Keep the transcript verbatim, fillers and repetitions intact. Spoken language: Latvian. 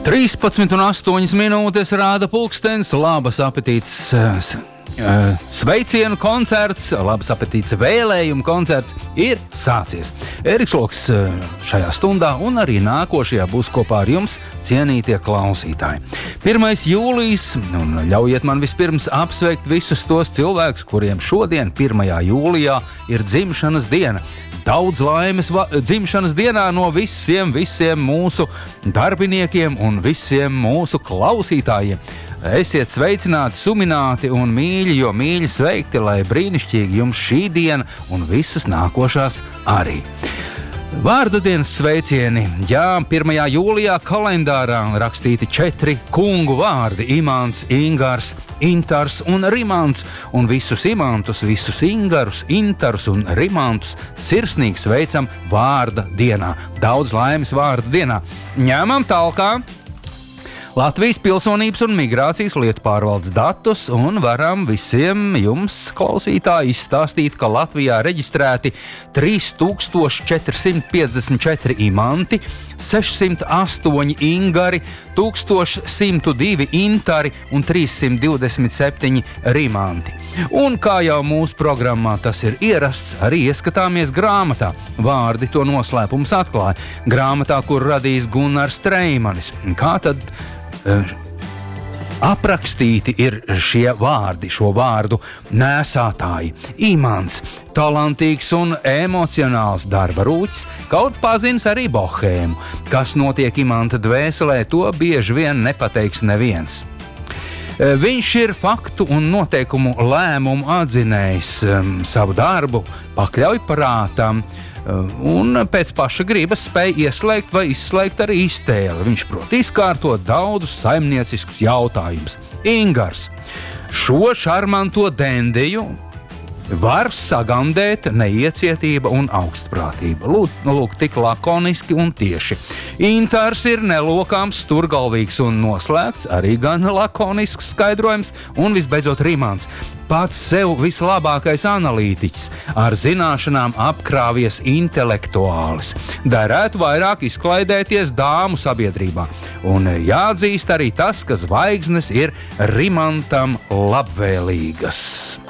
trīspadsmit un astoņas minūtes rāda pulkstens, labas apetītes sveicienu koncerts, labas apetītes vēlējumu koncerts ir sācies. Eriks Loks šajā stundā un arī nākošajā būs kopā ar jums, cienītie klausītāji. pirmais jūlijas, un ļaujiet man vispirms apsveikt visus tos cilvēkus, kuriem šodien, pirmajā jūlijā, ir dzimšanas diena. Daudz laimes dzimšanas dienā no visiem, visiem mūsu darbiniekiem un visiem mūsu klausītājiem. Esiet sveicināti, sumināti un mīļi, jo mīļi sveikti, lai brīnišķīgi jums šī diena un visas nākošās arī. Vārdu dienas sveicieni. Jā, pirmajā jūlijā kalendārā rakstīti četri kungu vārdi – Imants, Ingars, Intars un Rimants. Un visus Imantus, visus Ingarus, Intarus un Rimantus sirsnīgi sveicam vārda dienā. Daudz laimes vārda dienā. Ņemam talkā Latvijas pilsonības un migrācijas lietu pārvaldes datus un varam visiem jums, klausītāji, izstāstīt, ka Latvijā reģistrēti trīs tūkstoši četri simti piecdesmit četri imanti, sešsimt astoņi ingari, tūkstoš simt divi intari un trīs simt divdesmit septiņi rimanti. Un kā jau mūsu programmā tas ir ierasts, arī ieskatāmies grāmatā. Vārdi to noslēpums atklāja. Grāmatā, kur radījis Gunnars Streimanis. Kā tad aprakstīti ir šie vārdi, šo vārdu nēsātāji. Imants, talantīgs un emocionāls darba rūķis, kaut pazins arī bohēmu. Kas notiek imanta dvēselē, to bieži vien nepateiks neviens. Viņš ir faktu un noteikumu lēmumu atzinējs, savu darbu pakļauj prātam, un pēc paša gribas spēj ieslēgt vai izslēgt arī iztēli. Viņš prot izkārtot daudzus saimnieciskus jautājumus. Ingars. Šo šarmanto dendiju var sagandēt neiecietība un augstprātība. Lūk, lūk, tik lakoniski un tieši. Intars ir nelokāms, sturgalvīgs un noslēgts, arī gan lakonisks skaidrojums, un visbeidzot Rimants. Pats sev vislabākais analītiķis, ar zināšanām apkrāvies intelektuālis. Derētu vairāk izklaidēties dāmu sabiedrībā. Un jāatzīst arī tas, ka zvaigznes ir Rimantam labvēlīgas.